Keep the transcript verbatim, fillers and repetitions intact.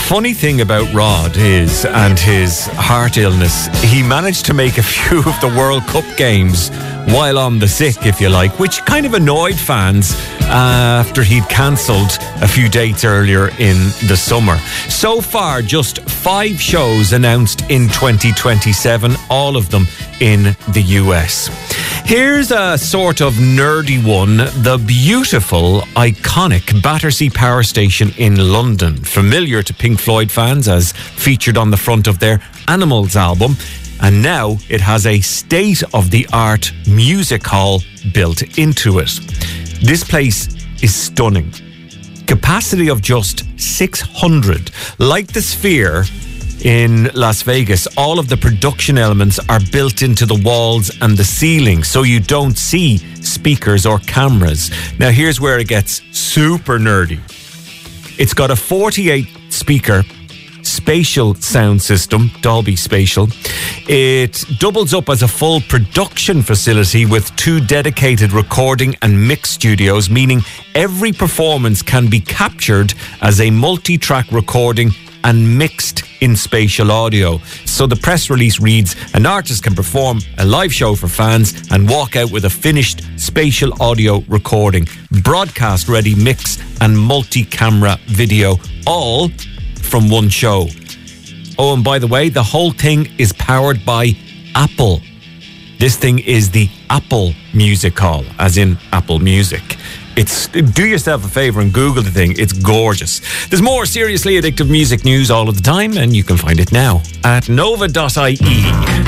funny thing about Rod is, and his heart illness, he managed to make a few of the World Cup games while on the sick, if you like, which kind of annoyed fans after he'd cancelled a few dates earlier in the summer. So far, just five shows announced in twenty twenty-seven, all of them in the U S. Here's a sort of nerdy one. The beautiful, iconic Battersea Power Station in London, familiar to Pink Floyd fans as featured on the front of their Animals album. And now it has a state-of-the-art music hall built into it. This place is stunning. Capacity of just six hundred. Like the Sphere in Las Vegas, all of the production elements are built into the walls and the ceiling, so you don't see speakers or cameras. Now here's where it gets super nerdy. It's got a forty-eight speaker spatial sound system, Dolby Spatial. It doubles up as a full production facility with two dedicated recording and mix studios, meaning every performance can be captured as a multi-track recording and mixed in spatial audio. So the press release reads, an artist can perform a live show for fans and walk out with a finished spatial audio recording, broadcast ready mix and multi-camera video, all from one show. Oh, and by the way, the whole thing is powered by Apple. This thing is the Apple Music Hall, as in Apple Music. It's, do yourself a favour and Google the thing. It's gorgeous. There's more seriously addictive music news all of the time, and you can find it now at nova dot I E.